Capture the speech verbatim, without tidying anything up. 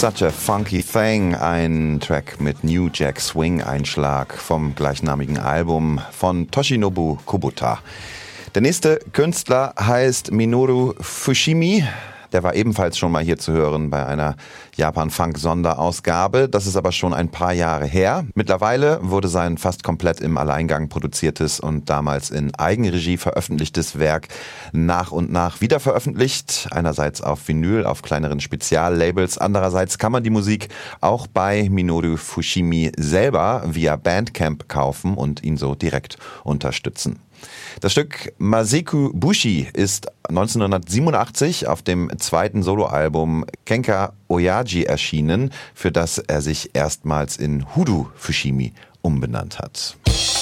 Such a Funky Thing, ein Track mit New Jack Swing Einschlag vom gleichnamigen Album von Toshinobu Kubota. Der nächste Künstler heißt Minoru Fushimi. Der war ebenfalls schon mal hier zu hören bei einer Japan-Funk-Sonderausgabe. Das ist aber schon ein paar Jahre her. Mittlerweile wurde sein fast komplett im Alleingang produziertes und damals in Eigenregie veröffentlichtes Werk nach und nach wieder veröffentlicht. Einerseits auf Vinyl, auf kleineren Speziallabels. Andererseits kann man die Musik auch bei Minoru Fushimi selber via Bandcamp kaufen und ihn so direkt unterstützen. Das Stück Maseku Bushi ist neunzehnhundertsiebenundachtzig auf dem zweiten Soloalbum Kenka Oyaji erschienen, für das er sich erstmals in Hoodoo Fushimi umbenannt hat.